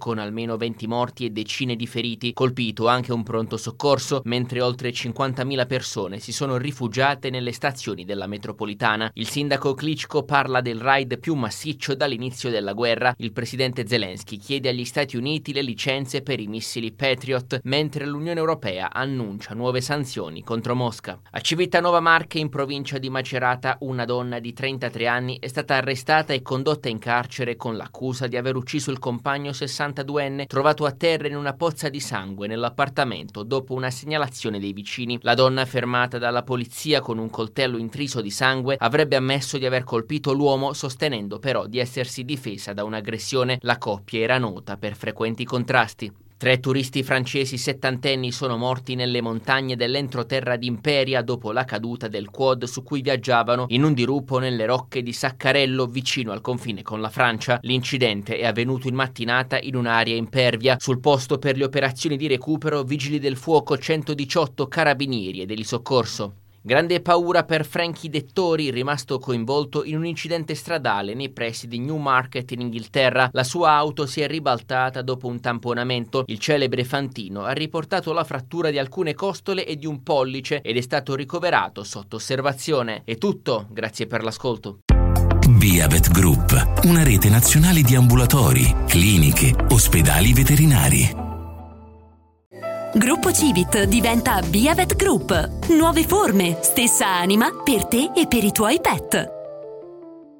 con almeno 20 morti e decine di feriti, colpito anche un pronto soccorso, mentre oltre 50.000 persone si sono rifugiate nelle stazioni della metropolitana. Il sindaco Klitschko parla del raid più massiccio dall'inizio della guerra. Il presidente Zelensky chiede agli Stati Uniti le licenze per i missili Patriot, mentre l'Unione Europea annuncia nuove sanzioni contro Mosca. A Civitanova Marche, in provincia di Macerata, una donna di 33 anni è stata arrestata e condotta in carcere con l'accusa di aver ucciso il compagno 62enne trovato a terra in una pozza di sangue nell'appartamento dopo una segnalazione dei vicini. La donna, fermata dalla polizia con un coltello intriso di sangue, avrebbe ammesso di aver colpito l'uomo, sostenendo però di essersi difesa da un'aggressione. La coppia era nota per frequenti contrasti. 3 turisti francesi settantenni sono morti nelle montagne dell'entroterra di Imperia dopo la caduta del quad su cui viaggiavano in un dirupo nelle rocche di Saccarello, vicino al confine con la Francia. L'incidente è avvenuto in mattinata in un'area impervia. Sul posto per le operazioni di recupero, vigili del fuoco, 118 carabinieri e degli soccorso. Grande paura per Frankie Dettori, rimasto coinvolto in un incidente stradale nei pressi di Newmarket in Inghilterra. La sua auto si è ribaltata dopo un tamponamento. Il celebre fantino ha riportato la frattura di alcune costole e di un pollice ed è stato ricoverato sotto osservazione. È tutto, grazie per l'ascolto. Biavet Group, una rete nazionale di ambulatori, cliniche, ospedali veterinari. Gruppo Civit diventa Biavet Group. Nuove forme, stessa anima per te e per i tuoi pet.